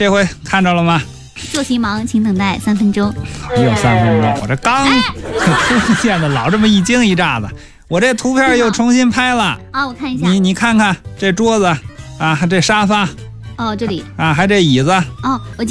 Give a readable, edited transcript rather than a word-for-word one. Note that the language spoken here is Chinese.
这回看着了吗？ 作息忙，请等待3分钟。 又3分钟，我这刚出现的老这么一惊一乍的，我这图片又重新拍了啊，我看一下。 你看看这桌子啊，这沙发哦，这里啊，还这椅子哦，我